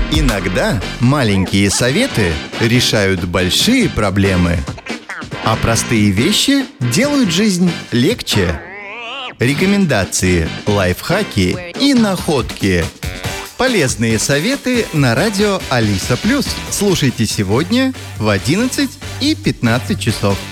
Иногда маленькие советы решают большие проблемы, а простые вещи делают жизнь легче. Рекомендации, лайфхаки и находки. Полезные советы на радио Алиса+. Слушайте сегодня в 11 и 15 часов.